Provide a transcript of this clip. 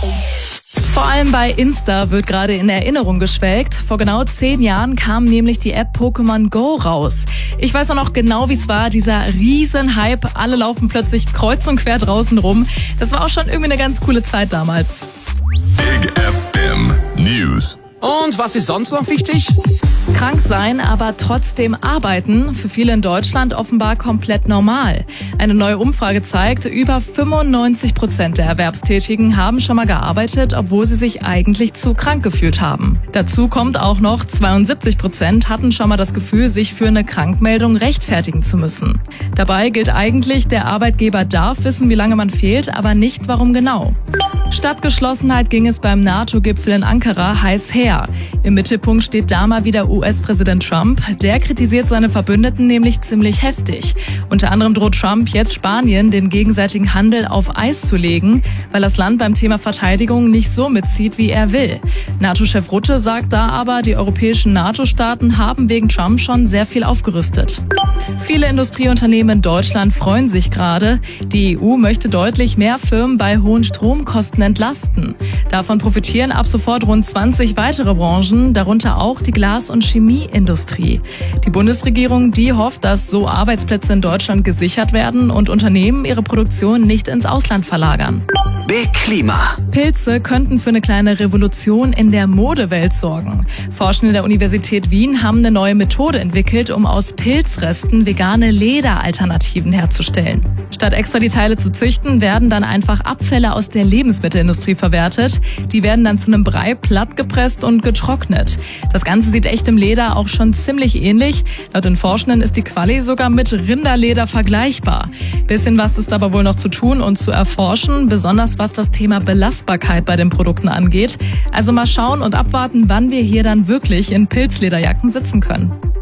Vor allem bei Insta wird gerade in Erinnerung geschwelgt. Vor genau 10 Jahren kam nämlich die App Pokémon Go raus. Ich weiß auch noch genau, wie es war, dieser Riesenhype. Alle laufen plötzlich kreuz und quer draußen rum. Das war auch schon irgendwie eine ganz coole Zeit damals. Big FM News. Und was ist sonst noch wichtig? Krank sein, aber trotzdem arbeiten. Für viele in Deutschland offenbar komplett normal. Eine neue Umfrage zeigt, über 95% der Erwerbstätigen haben schon mal gearbeitet, obwohl sie sich eigentlich zu krank gefühlt haben. Dazu kommt auch noch, 72% hatten schon mal das Gefühl, sich für eine Krankmeldung rechtfertigen zu müssen. Dabei gilt eigentlich, der Arbeitgeber darf wissen, wie lange man fehlt, aber nicht, warum genau. Statt Geschlossenheit ging es beim NATO-Gipfel in Ankara heiß her. Im Mittelpunkt steht da mal wieder US-Präsident Trump. Der kritisiert seine Verbündeten nämlich ziemlich heftig. Unter anderem droht Trump jetzt Spanien, den gegenseitigen Handel auf Eis zu legen, weil das Land beim Thema Verteidigung nicht so mitzieht, wie er will. NATO-Chef Rutte sagt da aber, die europäischen NATO-Staaten haben wegen Trump schon sehr viel aufgerüstet. Viele Industrieunternehmen in Deutschland freuen sich gerade. Die EU möchte deutlich mehr Firmen bei hohen Stromkosten entlasten. Davon profitieren ab sofort rund 20 weitere Branchen, darunter auch die Glas- und Chemieindustrie. Die Bundesregierung, die hofft, dass so Arbeitsplätze in Deutschland gesichert werden und Unternehmen ihre Produktion nicht ins Ausland verlagern. Big Klima. Pilze könnten für eine kleine Revolution in der Modewelt sorgen. Forschende der Universität Wien haben eine neue Methode entwickelt, um aus Pilzresten vegane Lederalternativen herzustellen. Statt extra die Teile zu züchten, werden dann einfach Abfälle aus der Lebensmittelindustrie verwertet. Die werden dann zu einem Brei platt gepresst und getrocknet. Das Ganze sieht echtem Leder auch schon ziemlich ähnlich. Laut den Forschenden ist die Quali sogar mit Rinderleder vergleichbar. Bisschen was ist aber wohl noch zu tun und zu erforschen, besonders was das Thema Belastbarkeit bei den Produkten angeht. Also mal schauen und abwarten, wann wir hier dann wirklich in Pilzlederjacken sitzen können.